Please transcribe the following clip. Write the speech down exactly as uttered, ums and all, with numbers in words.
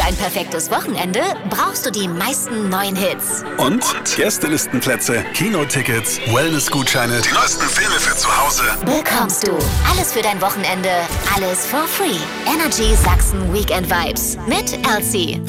ein perfektes Wochenende brauchst du die meisten neuen Hits. Und Gästelistenplätze, Kinotickets, Wellnessgutscheine, die neuesten Filme für zu Hause. Bekommst du. Alles für dein Wochenende, alles for free. Energy Sachsen Weekend Vibes mit Elsie.